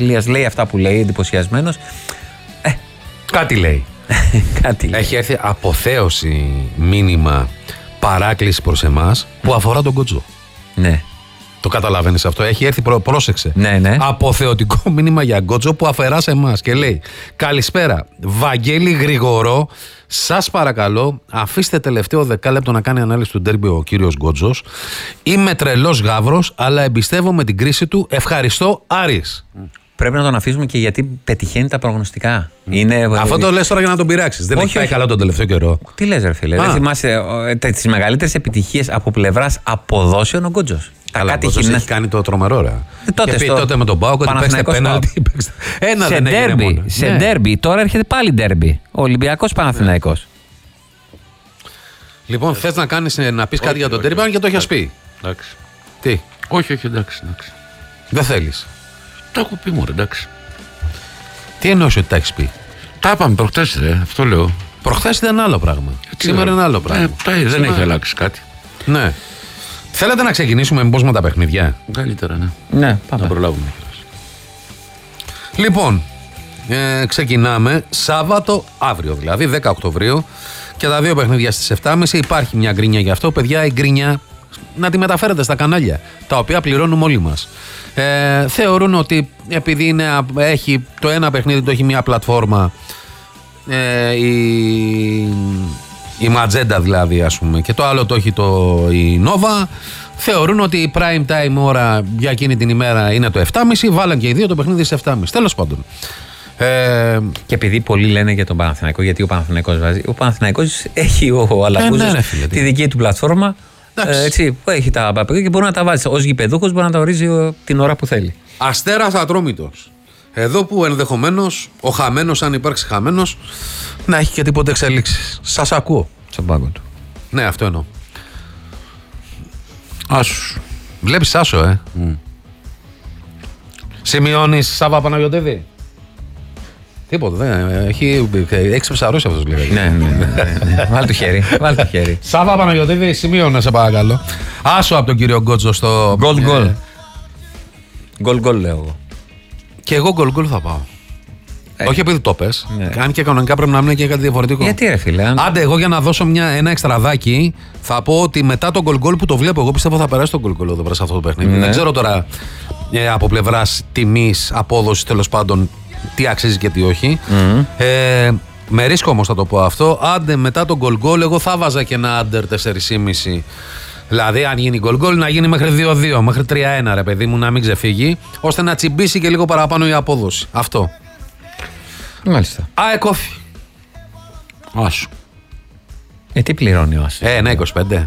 Ηλίας λέει αυτά που λέει, εντυπωσιασμένος. Κάτι λέει. Κάτι λέει. Έχει έρθει αποθέωση μήνυμα παράκληση προς εμάς που αφορά τον Γκότζο. Ναι. Το καταλαβαίνεις αυτό. Έχει έρθει, πρόσεξε. Ναι. Αποθεωτικό μήνυμα για Γκότζο που αφαιρά σε εμάς και λέει: Καλησπέρα, Βαγγέλη Γρηγορό. Σας παρακαλώ, αφήστε τελευταίο δεκάλεπτο να κάνει ανάλυση του ντέρμπι ο κύριος Γκότζος. Είμαι τρελός γάβρος, αλλά εμπιστεύομαι την κρίση του. Ευχαριστώ, Άρης. Πρέπει να τον αφήσουμε και γιατί πετυχαίνει τα προγνωστικά. Αυτό το λες τώρα για να τον πειράξεις. Δεν έχει πάει καλά τον τελευταίο καιρό. Τι λες, ρε φίλε. Δεν θυμάσαι τις μεγαλύτερες επιτυχίες από πλευράς αποδόσεων ο Γκότζος. Αλλά ο Γκότζος έχει κάνει το τρομερό, ρε. Τότε με τον Πάοκ ότι παίξτε πέναλτι. Ένα δεν έγινε μόνο. Σε ντέρμπι. Τώρα έρχεται πάλι ντέρμπι. Ο Ολυμπιακός Παναθηναϊκός. Λοιπόν, θες να πεις κάτι για τον ντέρμπι, αν και το έχεις πει. Εντάξει. Τι. Όχι, εντάξει. Δεν θέλεις. Τα έχω πει μόνο, εντάξει. Τι εννοείς ότι τα έχεις πει? Τα είπαμε προχτές, αυτό λέω. Προχθές ήταν άλλο πράγμα. Σήμερα είναι άλλο πράγμα. Δεν έχει αλλάξει κάτι. Ναι. Θέλετε να ξεκινήσουμε μήπως με τα παιχνίδια? Καλύτερα, ναι. Ναι, πάμε. Να προλάβουμε. Λοιπόν, ξεκινάμε Σάββατο, αύριο δηλαδή, 10 Οκτωβρίου, και τα δύο παιχνίδια στις 7.30. Υπάρχει μια γκρίνια γι' αυτό, παιδιά. Η γκρίνια να τη μεταφέρετε στα κανάλια, τα οποία πληρώνουμε όλοι μας. Θεωρούν ότι επειδή έχει το ένα παιχνίδι, το έχει μια πλατφόρμα, η Ματζέντα δηλαδή, ας πούμε, και το άλλο το έχει η Nova, θεωρούν ότι η prime time ώρα για εκείνη την ημέρα είναι το 7.30. Βάλαν και οι δύο το παιχνίδι σε 7.30. Τέλος πάντων. Και επειδή πολλοί λένε για τον Παναθηναϊκό, γιατί ο Παναθηναϊκός βάζει. Ο Παναθηναϊκός έχει ο Αλαμπούζος τη δική του πλατφόρμα. Έτσι, που έχει τα παπαγιά και μπορεί να τα βάζει. Ως γηπεδούχος μπορεί να τα ορίζει την ώρα που θέλει. Αστέρας Ατρόμητος. Εδώ που ενδεχομένως ο χαμένος, αν υπάρξει χαμένος, να έχει και τίποτε εξελίξεις. Σας ακούω. Στον πάγκο του. Ναι, αυτό εννοώ. Άσου. Βλέπεις Άσο, Σημειώνεις Σάβα Παναγιωτέδη? Τίποτα, δεν έχει ψαρώσει αυτός λέγεται. Ναι. Βάλ' το χέρι. Σάβα Παναγιωτέδη, σημείωνε σε παρακαλώ. Άσο από τον κύριο Γκότζο στο... Γκολ λέω εγώ. Και εγώ γκολ θα πάω. Όχι επειδή το πες. Αν και κανονικά πρέπει να είναι και κάτι διαφορετικό. Γιατί ρε φίλε. Άντε, εγώ για να δώσω ένα εξτραδάκι, θα πω ότι μετά τον γκολ που το βλέπω, εγώ πιστεύω θα περάσει τον γκολ εδώ πέρα σε αυτό το παιχνίδι. Δεν ξέρω τώρα από πλευράς τιμής, απόδοσης, τέλος πάντων, τι αξίζει και τι όχι. Με ρίσκο όμως θα το πω αυτό. Άντε, μετά τον γκολ, εγώ θα βάζα και ένα άντερ 4,5. Δηλαδή, αν γίνει γκολ, να γίνει μέχρι 2-2, μέχρι 3-1, ρε παιδί μου, να μην ξεφύγει, ώστε να τσιμπήσει και λίγο παραπάνω η απόδοση. Αυτό. Μάλιστα. Κόφι. Άσου. Τι πληρώνει ο Άσος? 1,25.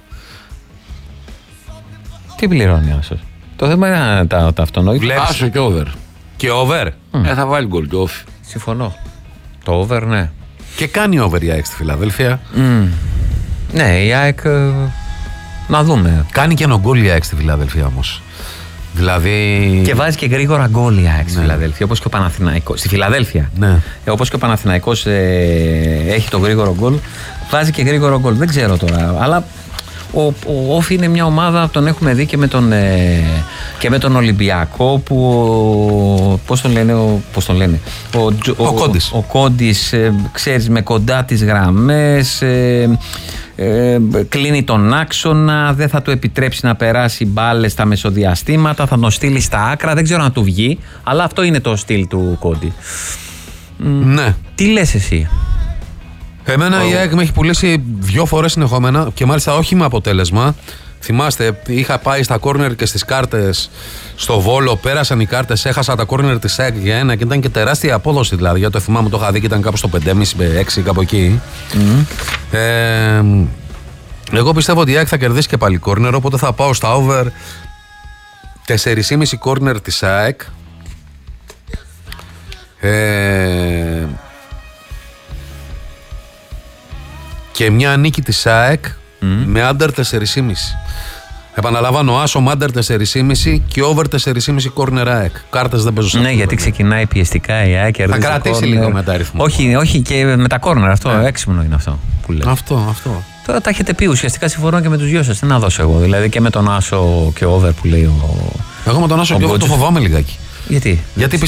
Τι πληρώνει ο Άσος? Το θέμα είναι τα αυτονόητα. Άσο και over. Και over. Θα βάλει γκολ και όφι. Συμφωνώ. Το over, ναι. Και κάνει over η ΑΕΚ στη Φιλαδέλφια. Ναι, η ΑΕΚ. Να δούμε. Κάνει και ένα γκολ η ΑΕΚ στη Φιλαδέλφια όμως. Δηλαδή. Και βάζει και γρήγορα γκολ η ΑΕΚ στη Φιλαδέλφια. Όπως και ο Παναθηναϊκός. Στη Φιλαδέλφια. Ναι. Όπως και ο Παναθηναϊκός έχει το γρήγορο γκολ. Βάζει και γρήγορο γκολ. Δεν ξέρω τώρα. Αλλά ο Όφη είναι μια ομάδα, τον έχουμε δει και με τον Ολυμπιακό που. Πώς τον λένε. Ο Κόντις. Ο Κόντις, ξέρεις, με κοντά τις γραμμές. Κλείνει τον άξονα, δεν θα του επιτρέψει να περάσει μπάλες στα μεσοδιαστήματα, θα τον στείλει στα άκρα, δεν ξέρω αν του βγει, αλλά αυτό είναι το στυλ του Κόντι. Ναι. Τι λες εσύ? Εμένα η ΑΕΚ με έχει πουλήσει 2 φορές συνεχόμενα και μάλιστα όχι με αποτέλεσμα. Θυμάστε, είχα πάει στα κόρνερ και στις κάρτες στο Βόλο, πέρασαν οι κάρτες, έχασα τα κόρνερ της ΑΕΚ για 1 και ήταν και τεράστια απόδοση δηλαδή. Για το θυμάμαι, το είχα δει και ήταν κάπου στο 5,5-6 κάπου εκεί. Εγώ πιστεύω ότι η ΑΕΚ θα κερδίσει και πάλι κόρνερ, οπότε θα πάω στα over 4,5 κόρνερ της ΑΕΚ. Και μια νίκη της ΑΕΚ με άντερ 4,5. Επαναλαμβάνω, άσο άντερ 4,5 και over 4,5 κόρνερ ΑΕΚ. Κάρτες δεν παίζω. Ναι, γιατί ξεκινάει πιεστικά η ΑΕΚ. Θα κρατήσει λίγο μετά αριθμό. Όχι, και με τα κόρνερ. Αυτό έξυπνο είναι αυτό που λέτε. Αυτό. Τώρα τα έχετε πει. Ουσιαστικά συμφωνώ και με τους δυο σας. Τι να δώσω εγώ? Δηλαδή και με τον άσο και over που λέει ο. Εγώ με τον άσο και over το φοβάμαι λιγάκι. Γιατί? Γιατί